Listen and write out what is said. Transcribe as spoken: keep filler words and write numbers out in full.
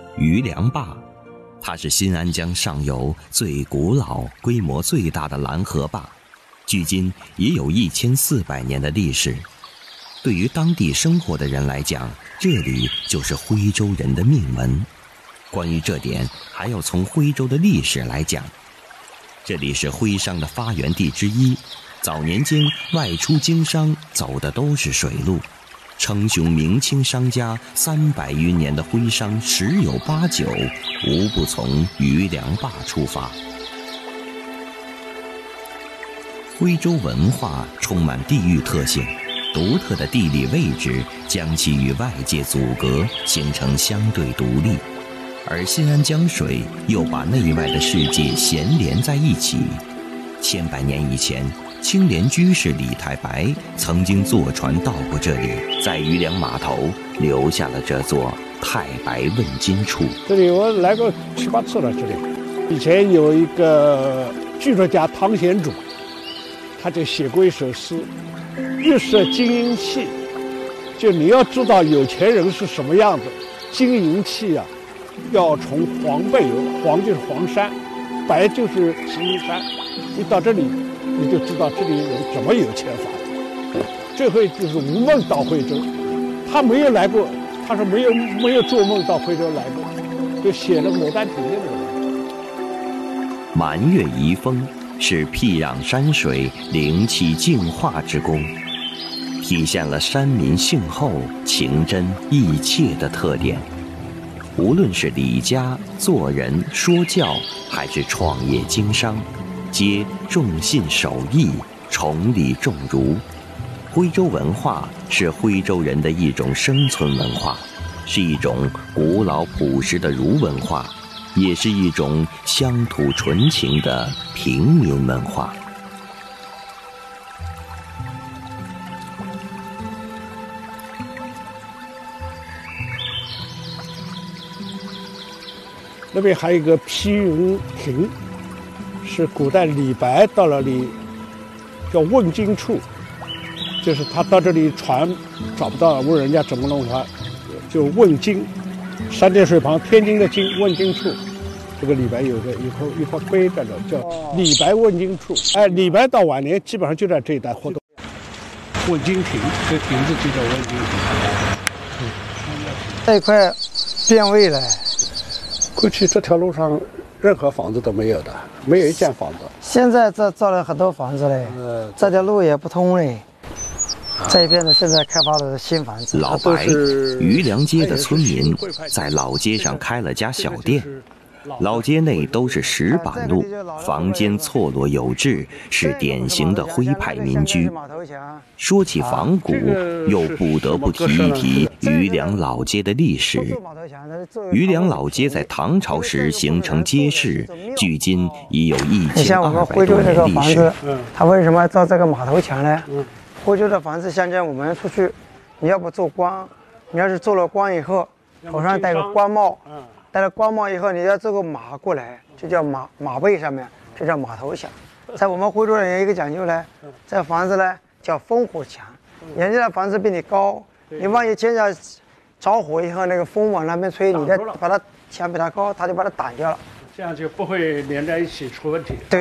余梁坝，它是新安江上游最古老、规模最大的拦河坝，距今也有一千四百年的历史。对于当地生活的人来讲，这里就是徽州人的命门。关于这点，还要从徽州的历史来讲。这里是徽商的发源地之一，早年间外出经商走的都是水路，称雄明清商家三百余年的徽商十有八九无不从余梁坝出发。徽州文化充满地域特性，独特的地理位置将其与外界阻隔，形成相对独立，而新安江水又把内外的世界衔连在一起。千百年以前，青莲居士李太白曾经坐船到过这里，在余梁码头留下了这座太白问津处。 这里我来过七八次了。这里以前有一个剧作家汤显祖，他就写过一首诗，玉设金银器，就你要知道有钱人是什么样子，金银器啊要从黄背有，黄就是黄山，白就是石英山，你到这里你就知道这里人怎么有钱法。这回就是吴梦到徽州，他没有来过，他说没有没有做梦到徽州来过，就写了《牡丹亭》的人。 满月遗风是僻壤山水灵气净化之功，体现了山民性厚、情真意切的特点。无论是理家、做人、说教，还是创业经商，皆重信守义，崇礼重儒。徽州文化是徽州人的一种生存文化，是一种古老朴实的儒文化，也是一种乡土纯情的平民文化。 那边还有一个披云亭，是古代李白到了里叫问津处，就是他到这里船找不到，问人家怎么弄他，就问津，三点水旁天津的津，问津处。这个李白有个一块一块碑在这，叫李白问津处。哎，李白到晚年基本上就在这一带活动。问津亭，这亭子就叫问津亭。 这一块变味了。 过去这条路上任何房子都没有的，没有一间房子。 现在这造了很多房子嘞，呃、这条路也不通嘞。啊、这边呢，现在开发了新房子。 老白，余梁街的村民在老街上开了家小店。老街内都是石板路，房间错落有致，是典型的徽派民居。说起仿古，又不得不提一提余梁老街的历史。余梁老街在唐朝时形成街市，距今已有一千二百多年历史。 它为什么造这个码头墙呢？徽州的房子，像这我们出去，你要不做官，你要是做了官以后，头上戴个官帽。戴了官帽以后，你要这个马过来，就叫马马背上面，就叫马头墙。在我们徽州人有一个讲究呢，这房子呢叫烽火墙，人家的房子比你高，你万一见着着火以后，那个风往那边吹，你再把它墙比它高，它就把它挡掉了， 这样就不会连在一起出问题。 对。